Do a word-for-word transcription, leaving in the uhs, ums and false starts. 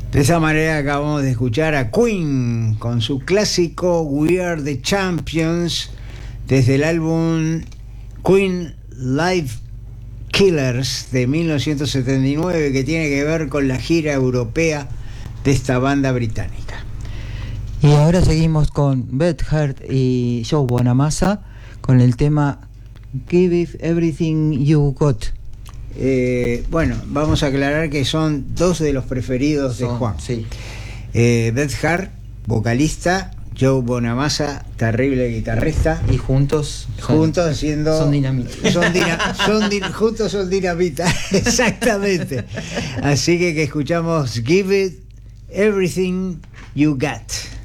De esa manera acabamos de escuchar a Queen con su clásico We Are the Champions desde el álbum Queen Live Killers de mil novecientos setenta y nueve, que tiene que ver con la gira europea de esta banda británica. Y ahora seguimos con Beth Hart y Joe Bonamassa con el tema Give It Everything You Got. Eh, bueno, vamos a aclarar que son dos de los preferidos Son, de Juan. Sí. Eh, Beth Hart, vocalista, Joe Bonamassa, terrible guitarrista. Y juntos son, juntos siendo son dinamita. Son dina, son din, juntos son dinamita, exactamente. Así que que escuchamos Give It Everything You Got.